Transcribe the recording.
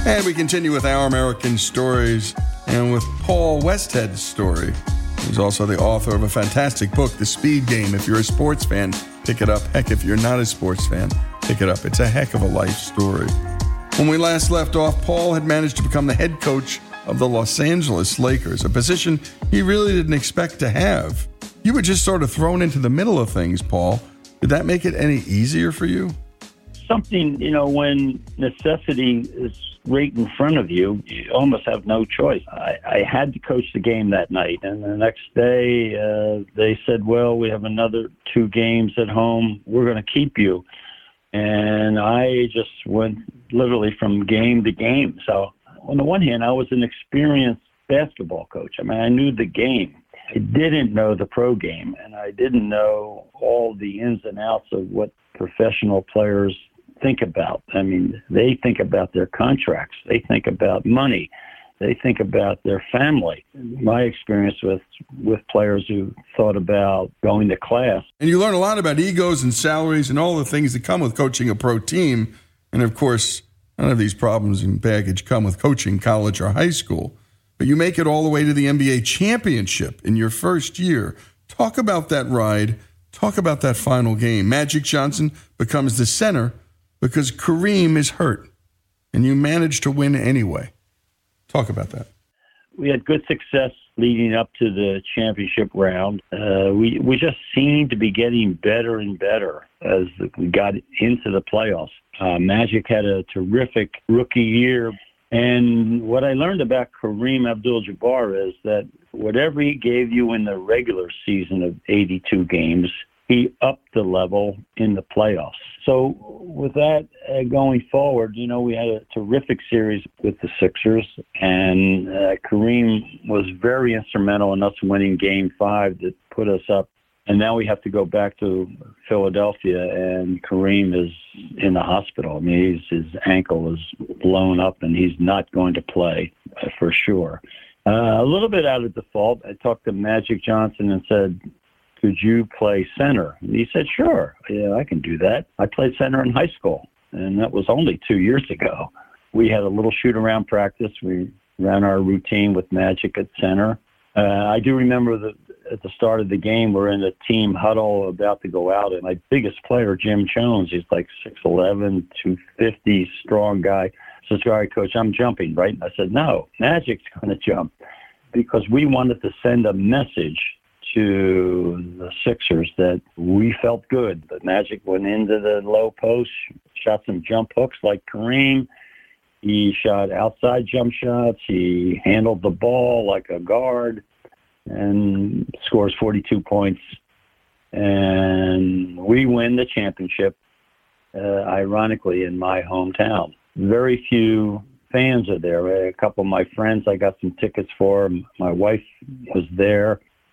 And we continue with Our American Stories and with Paul Westhead's story. He's also the author of a fantastic book, The Speed Game. If you're a sports fan, pick it up. Heck, if you're not a sports fan, pick it up. It's a heck of a life story. When we last left off, Paul had managed to become the head coach of the Los Angeles Lakers, a position he really didn't expect to have. You were just sort of thrown into the middle of things, Paul. Did that make it any easier for you? Something, when necessity is right in front of you, you almost have no choice. I had to coach the game that night, and the next day they said, well, we have another 2 games at home. We're going to keep you. And I just went literally from game to game. So on the one hand, I was an experienced basketball coach. I mean, I knew the game. I didn't know the pro game, and I didn't know all the ins and outs of what professional players think about. I mean, they think about their contracts. They think about money. They think about their family. My experience with players who thought about going to class. And you learn a lot about egos and salaries and all the things that come with coaching a pro team. And of course, none of these problems and baggage come with coaching college or high school. But you make it all the way to the NBA championship in your first year. Talk about that ride. Talk about that final game. Magic Johnson becomes the center because Kareem is hurt, and you manage to win anyway. Talk about that. We had good success leading up to the championship round. We just seemed to be getting better and better as we got into the playoffs. Magic had a terrific rookie year. And what I learned about Kareem Abdul-Jabbar is that whatever he gave you in the regular season of 82 games, he upped the level in the playoffs. So with that going forward, we had a terrific series with the Sixers, and Kareem was very instrumental in us winning Game 5 that put us up. And now we have to go back to Philadelphia, and Kareem is in the hospital. I mean, his ankle is blown up, and he's not going to play for sure. A little bit out of default, I talked to Magic Johnson and said, could you play center? And he said, sure, yeah, I can do that. I played center in high school, and that was only 2 years ago. We had a little shoot-around practice. We ran our routine with Magic at center. I do remember that at the start of the game, we're in a team huddle about to go out, and my biggest player, Jim Jones, he's like 6'11", 250, strong guy, says, all right, Coach, I'm jumping, right? I said, no, Magic's going to jump, because we wanted to send a message to the Sixers that we felt good. The Magic went into the low post, shot some jump hooks like Kareem. He shot outside jump shots. He handled the ball like a guard and scores 42 points. And we win the championship, ironically, in my hometown. Very few fans are there. A couple of my friends, I got some tickets for. My wife was there.